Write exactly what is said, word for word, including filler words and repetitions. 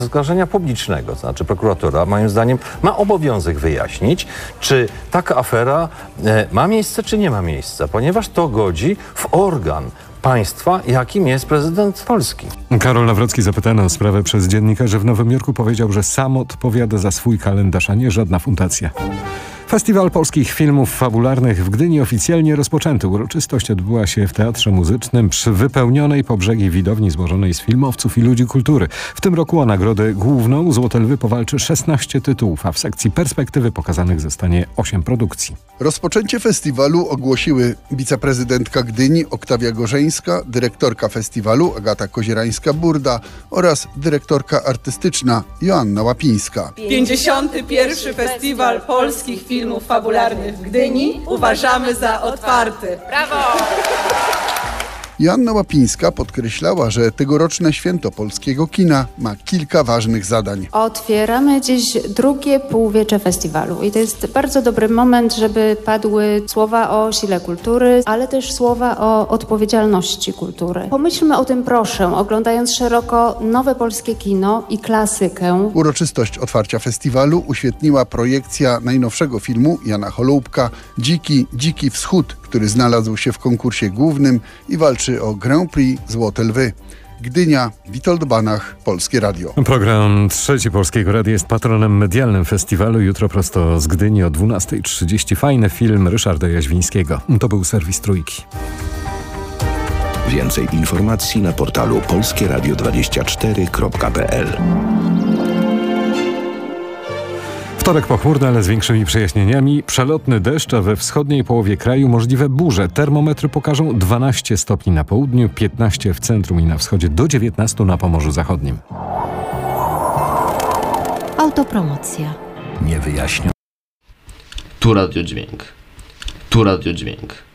Oskarżenia publicznego, to znaczy prokuratura, moim zdaniem, ma obowiązek wyjaśnić, czy taka afera e, ma miejsce, czy nie ma miejsca, ponieważ to godzi w organ państwa, jakim jest prezydent Polski. Karol Nawrocki, zapytany o sprawę przez dziennikarzy w Nowym Jorku, powiedział, że sam odpowiada za swój kalendarz, a nie żadna fundacja. Festiwal Polskich Filmów Fabularnych w Gdyni oficjalnie rozpoczęty. Uroczystość odbyła się w Teatrze Muzycznym przy wypełnionej po brzegi widowni złożonej z filmowców i ludzi kultury. W tym roku o nagrodę główną Złote Lwy powalczy szesnaście tytułów, a w sekcji perspektywy pokazanych zostanie osiem produkcji. Rozpoczęcie festiwalu ogłosiły wiceprezydentka Gdyni Oktawia Gorzeńska, dyrektorka festiwalu Agata Kozierańska-Burda oraz dyrektorka artystyczna Joanna Łapińska. pięćdziesiąty pierwszy Festiwal Polskich Filmów Filmów fabularnych w Gdyni uważamy za otwarty. Brawo! Joanna Łapińska podkreślała, że tegoroczne święto polskiego kina ma kilka ważnych zadań. Otwieramy dziś drugie półwiecze festiwalu i to jest bardzo dobry moment, żeby padły słowa o sile kultury, ale też słowa o odpowiedzialności kultury. Pomyślmy o tym, proszę, oglądając szeroko nowe polskie kino i klasykę. Uroczystość otwarcia festiwalu uświetniła projekcja najnowszego filmu Jana Holoubka Dziki, Dziki Wschód, który znalazł się w konkursie głównym i walczy o Grand Prix Złote Lwy. Gdynia, Witold Banach, Polskie Radio. Program Trzeci Polskiego Radia jest patronem medialnym festiwalu. Jutro prosto z Gdyni o dwunasta trzydzieści. Fajny film Ryszarda Jaźwińskiego. To był serwis Trójki. Więcej informacji na portalu polskie radio dwadzieścia cztery kropka p l. Wtorek pochmurny, ale z większymi przejaśnieniami. Przelotny deszcz, a we wschodniej połowie kraju możliwe burze. Termometry pokażą dwanaście stopni na południu, piętnaście w centrum i na wschodzie, do dziewiętnastu na Pomorzu Zachodnim. Autopromocja. Nie wyjaśnią. Tu radiodźwięk. Tu radiodźwięk.